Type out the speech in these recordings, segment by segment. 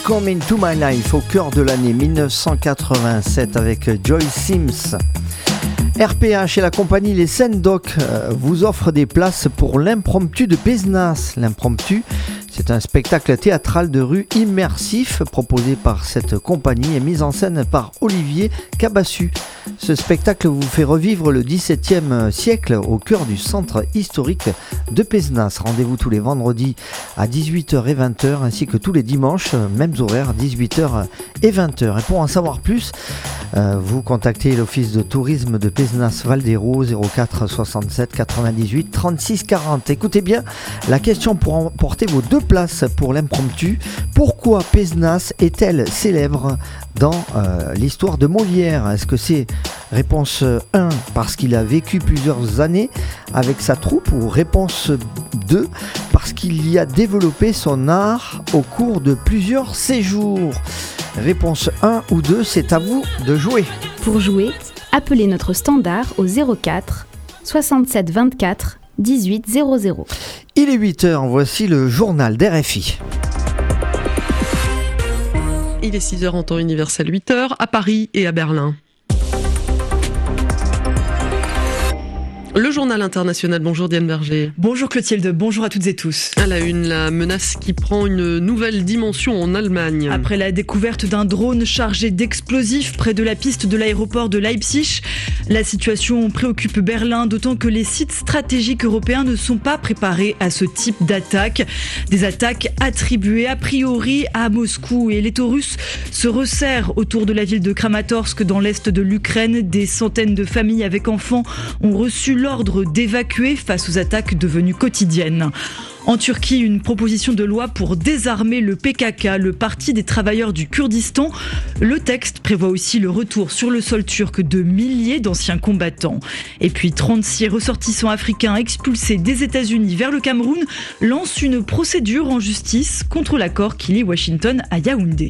Welcome into my life au cœur de l'année 1987 avec Joy Sims. RPH et la compagnie Les Sendoc vous offrent des places pour l'impromptu de Pézenas. L'impromptu, c'est un spectacle théâtral de rue immersif proposé par cette compagnie et mis en scène par Olivier Cabassu. Ce spectacle vous fait revivre le XVIIe siècle au cœur du centre historique de Pézenas. Rendez-vous tous les vendredis à 18h et 20h ainsi que tous les dimanches, mêmes horaires, 18h et 20h. Et pour en savoir plus, vous contactez l'office de tourisme de Pézenas Val d'Hérault 04 67 98 36 40. Écoutez bien la question pour emporter vos 2 places pour l'impromptu. Pourquoi Pézenas est-elle célèbre dans l'histoire de Molière? Est-ce que c'est réponse 1 parce qu'il a vécu plusieurs années avec sa troupe, ou réponse 2 parce qu'il y a développé son art au cours de plusieurs séjours? Réponse 1 ou 2, c'est à vous de jouer. Pour jouer, appelez notre standard au 04 67 24 18 00. Il est 8h, voici le journal d'RFI. Il est 6h en temps universel, 8h à Paris et à Berlin. Le journal international, bonjour Diane Berger. Bonjour Clotilde, bonjour à toutes et tous. À la une, la menace qui prend une nouvelle dimension en Allemagne. Après la découverte d'un drone chargé d'explosifs près de la piste de l'aéroport de Leipzig, la situation préoccupe Berlin, d'autant que les sites stratégiques européens ne sont pas préparés à ce type d'attaque. Des attaques attribuées a priori à Moscou, et les taux russes se resserrent autour de la ville de Kramatorsk dans l'est de l'Ukraine. Des centaines de familles avec enfants ont reçu l'ordre d'évacuer face aux attaques devenues quotidiennes. En Turquie, une proposition de loi pour désarmer le PKK, le Parti des travailleurs du Kurdistan. Le texte prévoit aussi le retour sur le sol turc de milliers d'anciens combattants. Et puis 36 ressortissants africains expulsés des États-Unis vers le Cameroun lancent une procédure en justice contre l'accord qui lie Washington à Yaoundé.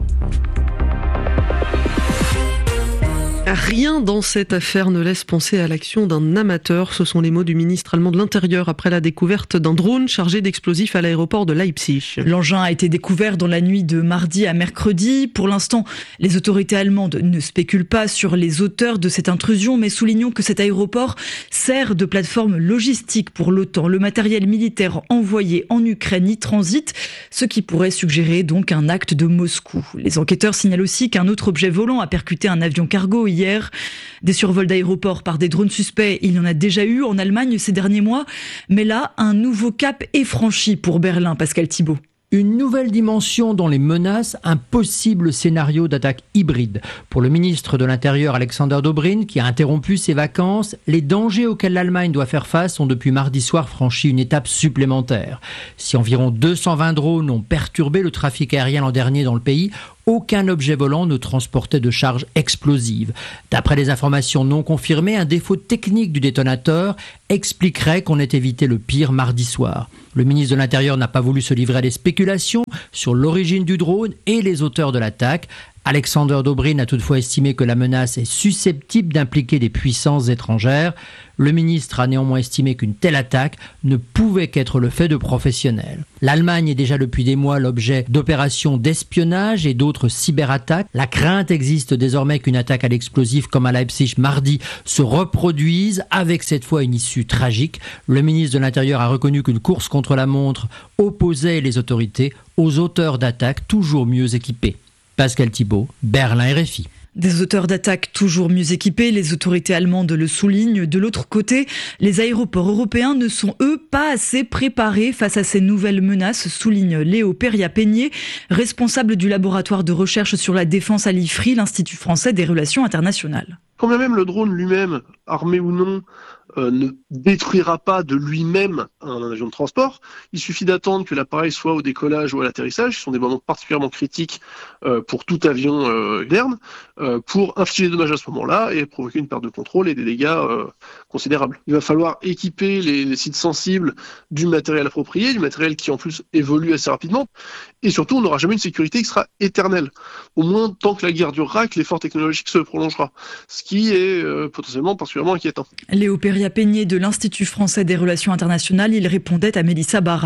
Rien dans cette affaire ne laisse penser à l'action d'un amateur. Ce sont les mots du ministre allemand de l'Intérieur après la découverte d'un drone chargé d'explosifs à l'aéroport de Leipzig. L'engin a été découvert dans la nuit de mardi à mercredi. Pour l'instant, les autorités allemandes ne spéculent pas sur les auteurs de cette intrusion, mais soulignons que cet aéroport sert de plateforme logistique pour l'OTAN. Le matériel militaire envoyé en Ukraine y transite, ce qui pourrait suggérer donc un acte de Moscou. Les enquêteurs signalent aussi qu'un autre objet volant a percuté un avion cargo hier. Des survols d'aéroports par des drones suspects, il y en a déjà eu en Allemagne ces derniers mois. Mais là, un nouveau cap est franchi pour Berlin, Pascal Thibault. Une nouvelle dimension dans les menaces, un possible scénario d'attaque hybride. Pour le ministre de l'Intérieur Alexander Dobrindt, qui a interrompu ses vacances, les dangers auxquels l'Allemagne doit faire face ont depuis mardi soir franchi une étape supplémentaire. Si environ 220 drones ont perturbé le trafic aérien l'an dernier dans le pays, aucun objet volant ne transportait de charges explosives. D'après les informations non confirmées, un défaut technique du détonateur expliquerait qu'on ait évité le pire mardi soir. Le ministre de l'Intérieur n'a pas voulu se livrer à des spéculations sur l'origine du drone et les auteurs de l'attaque. Alexander Dobrindt a toutefois estimé que la menace est susceptible d'impliquer des puissances étrangères. Le ministre a néanmoins estimé qu'une telle attaque ne pouvait qu'être le fait de professionnels. L'Allemagne est déjà depuis des mois l'objet d'opérations d'espionnage et d'autres cyberattaques. La crainte existe désormais qu'une attaque à l'explosif comme à Leipzig mardi se reproduise, avec cette fois une issue tragique. Le ministre de l'Intérieur a reconnu qu'une course contre la montre opposait les autorités aux auteurs d'attaques toujours mieux équipés. Pascal Thibault, Berlin RFI. Des auteurs d'attaques toujours mieux équipés, les autorités allemandes le soulignent. De l'autre côté, les aéroports européens ne sont, eux, pas assez préparés face à ces nouvelles menaces, souligne Léo Peria-Peigné, responsable du laboratoire de recherche sur la défense à l'IFRI, l'Institut français des relations internationales. Quand bien même le drone lui-même, armé ou non, ne détruira pas de lui-même un avion de transport, il suffit d'attendre que l'appareil soit au décollage ou à l'atterrissage, ce sont des moments particulièrement critiques pour tout avion moderne, pour infliger des dommages à ce moment-là et provoquer une perte de contrôle et des dégâts considérables. Il va falloir équiper les sites sensibles du matériel approprié, du matériel qui en plus évolue assez rapidement, et surtout on n'aura jamais une sécurité qui sera éternelle, au moins tant que la guerre durera et que l'effort technologique se prolongera, ce qui est potentiellement particulièrement inquiétant. Léo Peria-Peigné de l'Institut français des relations internationales, il répondait à Mélissa Barra.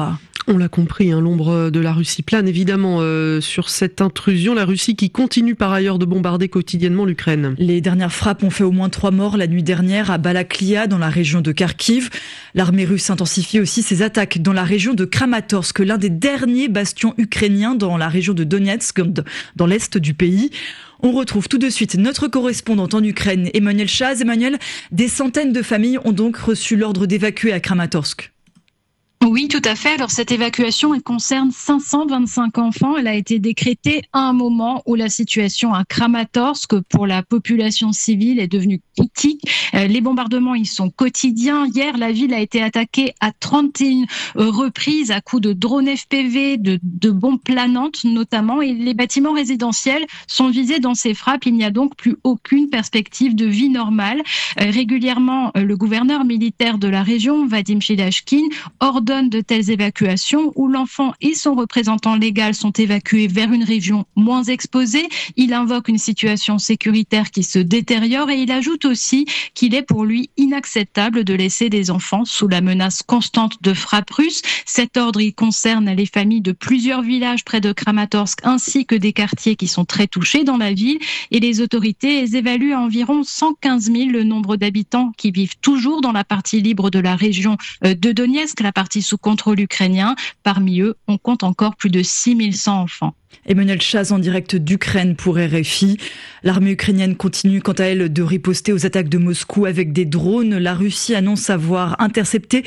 On l'a compris, l'ombre de la Russie plane évidemment sur cette intrusion. La Russie qui continue par ailleurs de bombarder quotidiennement l'Ukraine. Les dernières frappes ont fait au moins 3 morts la nuit dernière à Balaklia dans la région de Kharkiv. L'armée russe intensifie aussi ses attaques dans la région de Kramatorsk, l'un des derniers bastions ukrainiens dans la région de Donetsk, dans l'est du pays. On retrouve tout de suite notre correspondante en Ukraine, Emmanuel Chaz. Emmanuel, des centaines de familles ont donc reçu l'ordre d'évacuer à Kramatorsk. Oui, tout à fait. Alors, cette évacuation, elle concerne 525 enfants. Elle a été décrétée à un moment où la situation à Kramatorsk pour la population civile est devenue critique. Les bombardements, ils sont quotidiens. Hier, la ville a été attaquée à 31 reprises à coups de drones FPV, de bombes planantes notamment. Et les bâtiments résidentiels sont visés dans ces frappes. Il n'y a donc plus aucune perspective de vie normale. Régulièrement, le gouverneur militaire de la région, Vadim Shilashkin, ordonne de telles évacuations où l'enfant et son représentant légal sont évacués vers une région moins exposée. Il invoque une situation sécuritaire qui se détériore et il ajoute aussi qu'il est pour lui inacceptable de laisser des enfants sous la menace constante de frappes russes. Cet ordre, il concerne les familles de plusieurs villages près de Kramatorsk ainsi que des quartiers qui sont très touchés dans la ville et les autorités évaluent à environ 115 000 le nombre d'habitants qui vivent toujours dans la partie libre de la région de Donetsk, la partie sous contrôle ukrainien. Parmi eux, on compte encore plus de 6100 enfants. Emmanuel Chaz en direct d'Ukraine pour RFI. L'armée ukrainienne continue quant à elle de riposter aux attaques de Moscou avec des drones. La Russie annonce avoir intercepté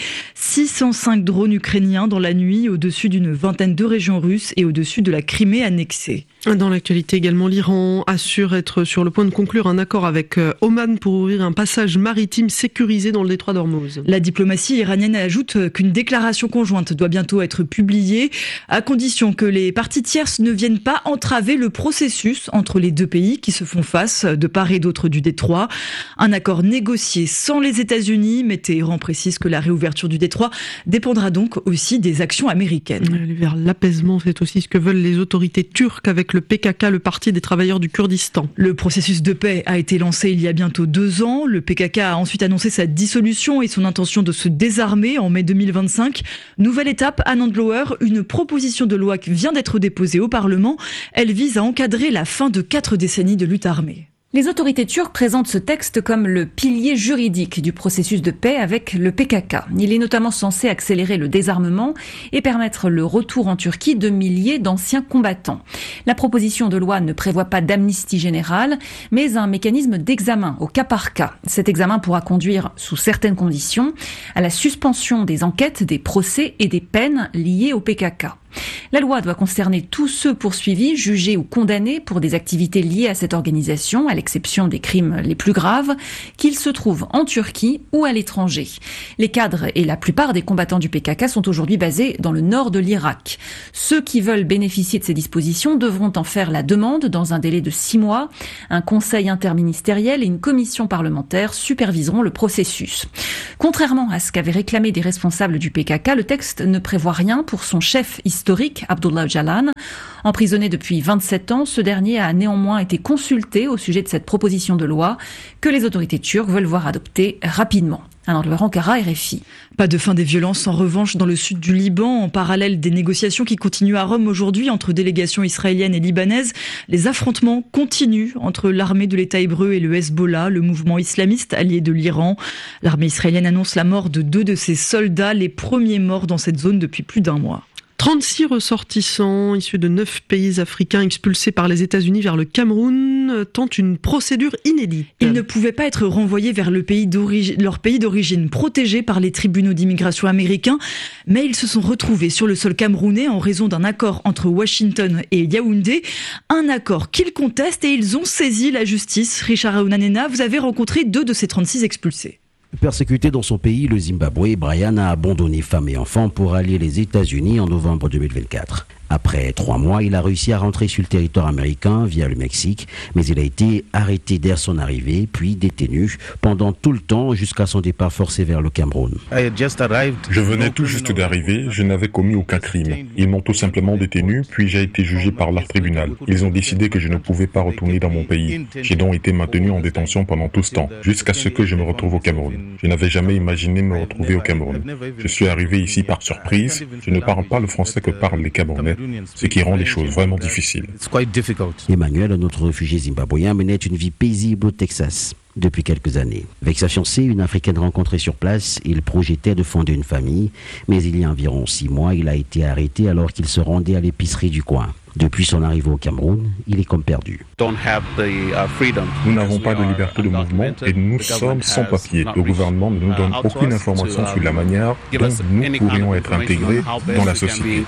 605 drones ukrainiens dans la nuit au-dessus d'une vingtaine de régions russes et au-dessus de la Crimée annexée. Dans l'actualité également, l'Iran assure être sur le point de conclure un accord avec Oman pour ouvrir un passage maritime sécurisé dans le détroit d'Ormuz. La diplomatie iranienne ajoute qu'une déclaration conjointe doit bientôt être publiée, à condition que les parties tierces ne viennent pas entraver le processus entre les deux pays qui se font face de part et d'autre du détroit. Un accord négocié sans les États-Unis, mais Téhéran précise que la réouverture du détroit dépendra donc aussi des actions américaines. Aller vers l'apaisement, c'est aussi ce que veulent les autorités turques avec le PKK, le Parti des travailleurs du Kurdistan. Le processus de paix a été lancé il y a bientôt 2 ans. Le PKK a ensuite annoncé sa dissolution et son intention de se désarmer en mai 2025. Nouvelle étape à Nandlower, une proposition de loi qui vient d'être déposée au Parlement. Elle vise à encadrer la fin de 4 décennies de lutte armée. Les autorités turques présentent ce texte comme le pilier juridique du processus de paix avec le PKK. Il est notamment censé accélérer le désarmement et permettre le retour en Turquie de milliers d'anciens combattants. La proposition de loi ne prévoit pas d'amnistie générale, mais un mécanisme d'examen au cas par cas. Cet examen pourra conduire, sous certaines conditions, à la suspension des enquêtes, des procès et des peines liées au PKK. La loi doit concerner tous ceux poursuivis, jugés ou condamnés pour des activités liées à cette organisation, à l'exception des crimes les plus graves, qu'ils se trouvent en Turquie ou à l'étranger. Les cadres et la plupart des combattants du PKK sont aujourd'hui basés dans le nord de l'Irak. Ceux qui veulent bénéficier de ces dispositions devront en faire la demande dans un délai de 6 mois. Un conseil interministériel et une commission parlementaire superviseront le processus. Contrairement à ce qu'avaient réclamé des responsables du PKK, le texte ne prévoit rien pour son chef historique, Abdullah Öcalan. Emprisonné depuis 27 ans, ce dernier a néanmoins été consulté au sujet de cette proposition de loi que les autorités turques veulent voir adopter rapidement. Alors, le Ankara, RFI. Pas de fin des violences en revanche dans le sud du Liban, en parallèle des négociations qui continuent à Rome aujourd'hui entre délégations israéliennes et libanaises. Les affrontements continuent entre l'armée de l'État hébreu et le Hezbollah, le mouvement islamiste allié de l'Iran. L'armée israélienne annonce la mort de 2 de ses soldats, les premiers morts dans cette zone depuis plus d'1 mois. 36 ressortissants issus de 9 pays africains expulsés par les États-Unis vers le Cameroun tentent une procédure inédite. Ils ne pouvaient pas être renvoyés vers leur pays d'origine, protégés par les tribunaux d'immigration américains, mais ils se sont retrouvés sur le sol camerounais en raison d'un accord entre Washington et Yaoundé, un accord qu'ils contestent et ils ont saisi la justice. Richard Aounanena, vous avez rencontré 2 de ces 36 expulsés. Persécuté dans son pays, le Zimbabwe, Brian a abandonné femmes et enfants pour allier les États-Unis en novembre 2024. Après 3 mois, il a réussi à rentrer sur le territoire américain via le Mexique, mais il a été arrêté dès son arrivée, puis détenu pendant tout le temps jusqu'à son départ forcé vers le Cameroun. Je venais tout juste d'arriver, je n'avais commis aucun crime. Ils m'ont tout simplement détenu, puis j'ai été jugé par leur tribunal. Ils ont décidé que je ne pouvais pas retourner dans mon pays. J'ai donc été maintenu en détention pendant tout ce temps, jusqu'à ce que je me retrouve au Cameroun. Je n'avais jamais imaginé me retrouver au Cameroun. Je suis arrivé ici par surprise, je ne parle pas le français que parlent les Camerounais, ce qui rend les choses vraiment difficiles. Emmanuel, notre réfugié zimbabwéen, menait une vie paisible au Texas depuis quelques années. Avec sa fiancée, une Africaine rencontrée sur place, il projetait de fonder une famille, mais il y a environ 6 mois, il a été arrêté alors qu'il se rendait à l'épicerie du coin. Depuis son arrivée au Cameroun, il est comme perdu. Nous n'avons pas de liberté de mouvement et nous sommes sans papier. Le gouvernement ne nous donne aucune information sur la manière dont nous pourrions être intégrés dans la société.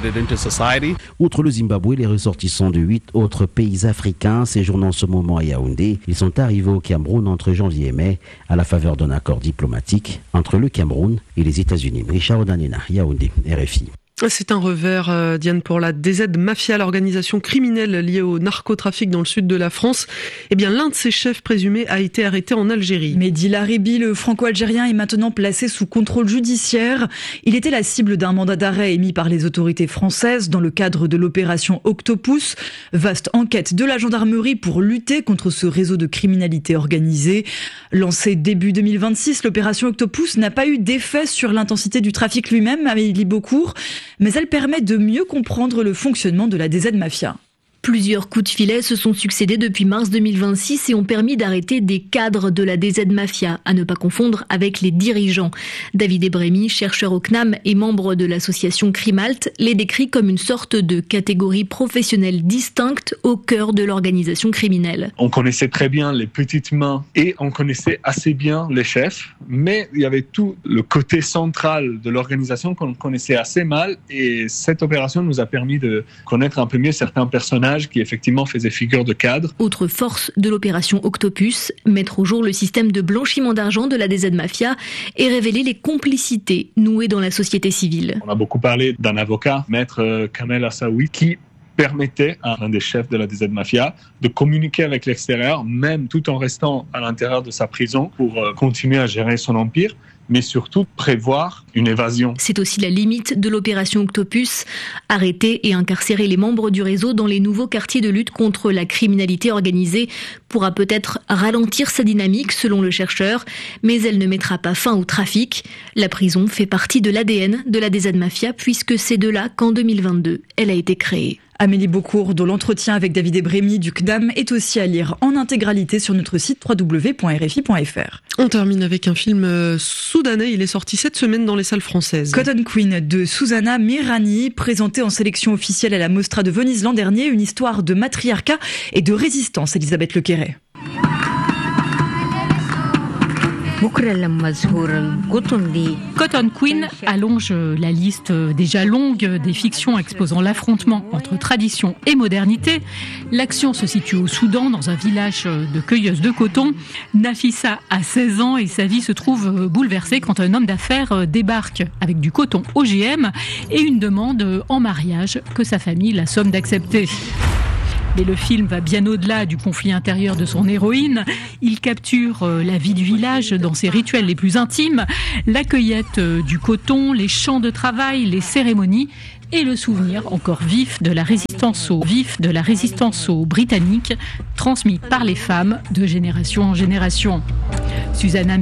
Outre le Zimbabwe, les ressortissants de 8 autres pays africains séjournant en ce moment à Yaoundé, ils sont arrivés au Cameroun entre janvier et mai à la faveur d'un accord diplomatique entre le Cameroun et les États-Unis. Richard Odanena, Yaoundé, RFI. C'est un revers, Diane, pour la DZ Mafia, l'organisation criminelle liée au narcotrafic dans le sud de la France. Eh bien, l'un de ses chefs présumés a été arrêté en Algérie. Mehdi Laribi, le franco-algérien, est maintenant placé sous contrôle judiciaire. Il était la cible d'un mandat d'arrêt émis par les autorités françaises dans le cadre de l'opération Octopus, vaste enquête de la gendarmerie pour lutter contre ce réseau de criminalité organisée. Lancée début 2026, l'opération Octopus n'a pas eu d'effet sur l'intensité du trafic lui-même, Amélie Beaucourt, mais elle permet de mieux comprendre le fonctionnement de la DZ Mafia. Plusieurs coups de filet se sont succédés depuis mars 2026 et ont permis d'arrêter des cadres de la DZ Mafia, à ne pas confondre avec les dirigeants. David Ebremi, chercheur au CNAM et membre de l'association Crimalt, les décrit comme une sorte de catégorie professionnelle distincte au cœur de l'organisation criminelle. On connaissait très bien les petites mains et on connaissait assez bien les chefs, mais il y avait tout le côté central de l'organisation qu'on connaissait assez mal, et cette opération nous a permis de connaître un peu mieux certains personnages qui effectivement faisait figure de cadre. Autre force de l'opération Octopus, mettre au jour le système de blanchiment d'argent de la DZ Mafia et révéler les complicités nouées dans la société civile. On a beaucoup parlé d'un avocat, Maître Kamel Assaoui, qui permettait à un des chefs de la DZ Mafia de communiquer avec l'extérieur, même tout en restant à l'intérieur de sa prison pour continuer à gérer son empire, mais surtout prévoir une évasion. C'est aussi la limite de l'opération Octopus, arrêter et incarcérer les membres du réseau dans les nouveaux quartiers de lutte contre la criminalité organisée pourra peut-être ralentir sa dynamique selon le chercheur, mais elle ne mettra pas fin au trafic. La prison fait partie de l'ADN de la DZ Mafia puisque c'est de là qu'en 2022, elle a été créée. Amélie Beaucourt, dont l'entretien avec David Ebremi du CNAM est aussi à lire en intégralité sur notre site www.rfi.fr. On termine avec un film soudanais, il est sorti cette semaine dans les salles françaises. Cotton Queen de Susana Mirani, présenté en sélection officielle à la Mostra de Venise l'an dernier, une histoire de matriarcat et de résistance, Elisabeth Lequeret. Cotton Queen allonge la liste déjà longue des fictions exposant l'affrontement entre tradition et modernité. L'action se situe au Soudan, dans un village de cueilleuses de coton. Nafissa a 16 ans et sa vie se trouve bouleversée quand un homme d'affaires débarque avec du coton OGM et une demande en mariage que sa famille la somme d'accepter. Mais le film va bien au-delà du conflit intérieur de son héroïne. Il capture la vie du village dans ses rituels les plus intimes, la cueillette du coton, les champs de travail, les cérémonies et le souvenir encore vif de la résistance aux Britanniques, transmis par les femmes de génération en génération. Susana